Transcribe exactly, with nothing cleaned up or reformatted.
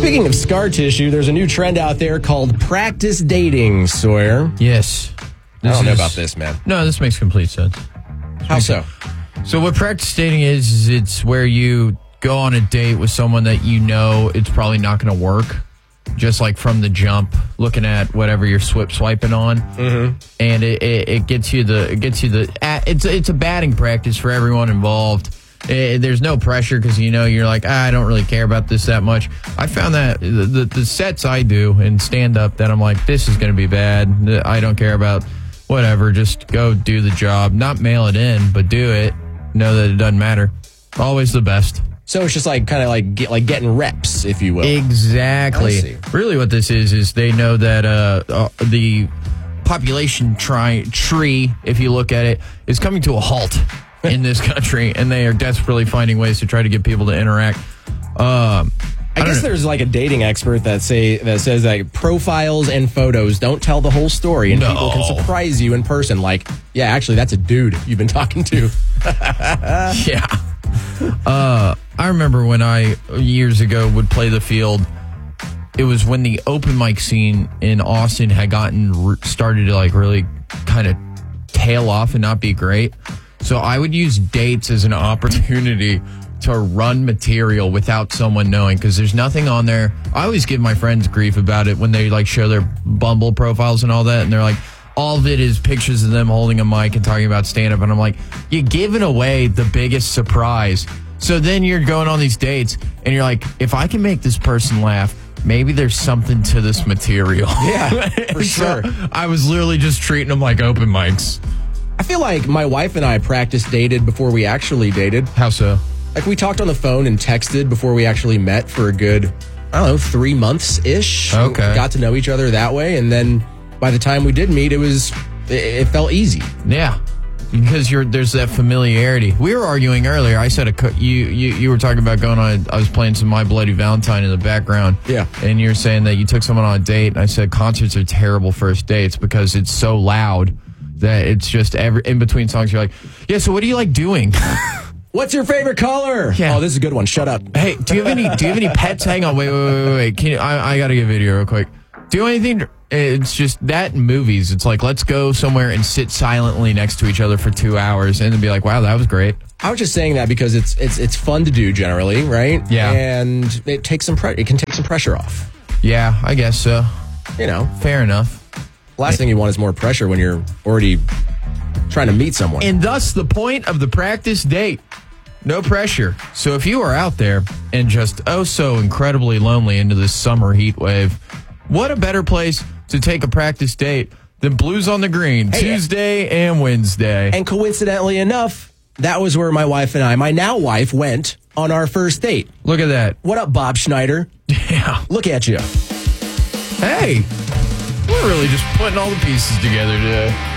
Speaking of scar tissue, there's a new trend out there called practice dating, Sawyer. Yes. I don't know is- about this, man. No, this makes complete sense. How so? So what practice dating is, is it's where you go on a date with someone that you know it's probably not going to work, just like from the jump, looking at whatever you're swip swiping on, mm-hmm. and it, it, it gets you the it gets you the it's it's a batting practice for everyone involved. It, there's no pressure because you know you're like, ah, I don't really care about this that much. I found that the the, the sets I do in stand up that I'm like, this is going to be bad. I don't care about whatever. Just go do the job. Not mail it in, but do it. Know that it doesn't matter. Always the best. So it's just like kind of like get, like getting reps, if you will. Exactly. I see. Really what this is, is they know that uh, uh, the population tri- tree, if you look at it, is coming to a halt in this country, and they are desperately finding ways to try to get people to interact. Um, I, I guess know. there's like a dating expert that say that says that profiles and photos don't tell the whole story, and No. people can surprise you in person. Like, yeah, actually, that's a dude you've been talking to. Yeah. Uh, I remember when I, years ago, would play the field. It was when the open mic scene in Austin had gotten, re- started to like really kind of tail off and not be great. So I would use dates as an opportunity to run material without someone knowing, because there's nothing on there. I always give my friends grief about it when they like show their Bumble profiles and all that, and they're like, all of it is pictures of them holding a mic and talking about stand-up. And I'm like, you're giving away the biggest surprise. So then you're going on these dates, and you're like, if I can make this person laugh, maybe there's something to this material. Yeah, for So sure. I was literally just treating them like open mics. I feel like my wife and I practice dated before we actually dated. How so? Like, we talked on the phone and texted before we actually met for a good, I don't know, three months-ish. Okay. We got to know each other that way, and then by the time we did meet, it was, it, it felt easy. Yeah, because you're there's that familiarity. We were arguing earlier. I said a co- you you you were talking about going on. I was playing some My Bloody Valentine in the background. Yeah. and you're saying that you took someone on a date. And I said concerts are terrible first dates because it's so loud that it's just every in between songs. You're like, yeah. So what do you like doing? What's your favorite color? Yeah. Oh, this is a good one. Shut up. Hey, do you have any do you have any pets? Hang on, wait, wait, wait, wait. wait. Can you, I I gotta get a video real quick. Do you have anything? It's just that in movies. It's like, let's go somewhere and sit silently next to each other for two hours and then be like, wow, that was great. I was just saying that because it's it's it's fun to do generally, right? Yeah. And it takes some pre- it can take some pressure off. Yeah, I guess so. You know, Fair enough. last thing you want is more pressure when you're already trying to meet someone. And thus the point of the practice date. No pressure. So if you are out there and just oh so incredibly lonely into this summer heat wave, what a better place to take a practice date than Blues on the Green, Hey, Tuesday and Wednesday. And coincidentally enough, that was where my wife and I, my now wife, went on our first date. Look at that. What up, Bob Schneider? Yeah. Look at you. Hey, we're really just putting all the pieces together today.